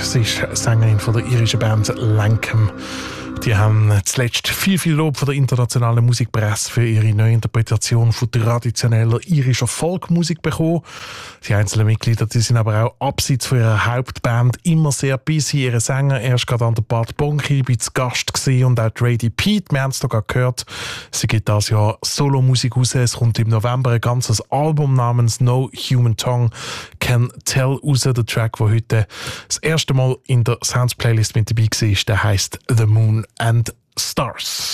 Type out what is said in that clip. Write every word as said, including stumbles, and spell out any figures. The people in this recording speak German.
Stars ist Sängerin von der irischen Band Lankum. Die haben zuletzt viel, viel Lob von der internationalen Musikpresse für ihre neue Interpretation von traditioneller irischer Folkmusik bekommen. Die einzelnen Mitglieder die sind aber auch abseits von ihrer Hauptband immer sehr busy. Ihre Sänger erst gerade an der Bad Bonki bei zu Gast gewesen und auch Rady Pete, wir haben es da gerade gehört. Sie gibt dieses Jahr Solo-Musik raus. Es kommt im November ein ganzes Album namens No Human Tongue Can Tell raus. Der Track, der heute das erste Mal in der Sounds-Playlist mit dabei war, der heisst The Moon and Stars.